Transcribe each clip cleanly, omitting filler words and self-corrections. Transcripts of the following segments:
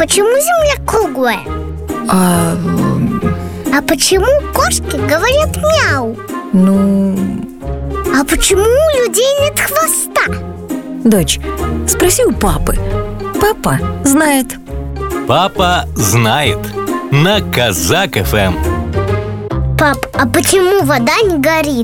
почему Земля круглая? А почему кошки говорят мяу? А почему у людей нет хвоста? Дочь, спроси у папы. Папа знает. Папа знает. На Казак ФМ. Пап, а почему вода не горит?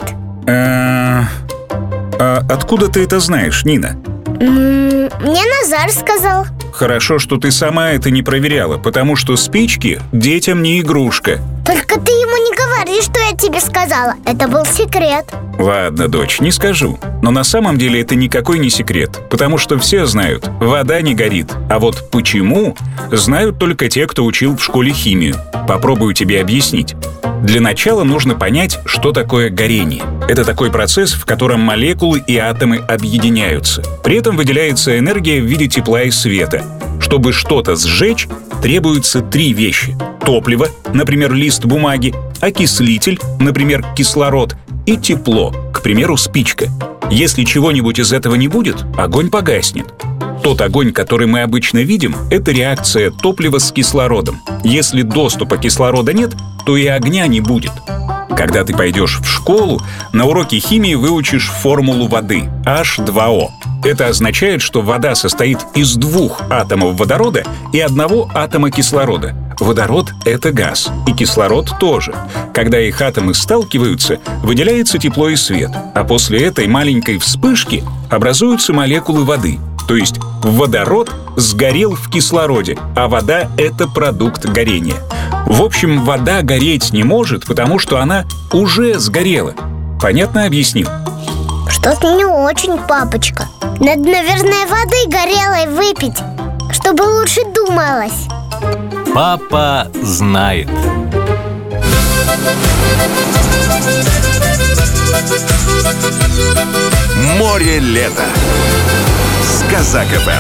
Откуда ты это знаешь, Нина? Мне Назар сказал. Хорошо, что ты сама это не проверяла, потому что спички детям не игрушка. Только ты ему не говори, что я тебе сказала. Это был секрет. Ладно, дочь, не скажу. Но на самом деле это никакой не секрет, потому что все знают, вода не горит. А вот почему, знают только те, кто учил в школе химию. Попробую тебе объяснить. Для начала нужно понять, что такое горение. Это такой процесс, в котором молекулы и атомы объединяются. При этом выделяется энергия в виде тепла и света. Чтобы что-то сжечь, требуются 3 вещи. Топливо, например, лист бумаги, окислитель, например, кислород, и тепло, к примеру, спичка. Если чего-нибудь из этого не будет, огонь погаснет. Тот огонь, который мы обычно видим, это реакция топлива с кислородом. Если доступа кислорода нет, то и огня не будет. Когда ты пойдешь в школу, на уроке химии выучишь формулу воды – H2O. Это означает, что вода состоит из 2 атомов водорода и 1 атома кислорода. Водород – это газ, и кислород тоже. Когда их атомы сталкиваются, выделяется тепло и свет, а после этой маленькой вспышки образуются молекулы воды. То есть водород сгорел в кислороде, а вода – это продукт горения. В общем, вода гореть не может, потому что она уже сгорела. Понятно объяснил? Что-то не очень, папочка. Надо, наверное, воды горелой выпить, чтобы лучше думалось. Папа знает. Море лета с Казак ФМ.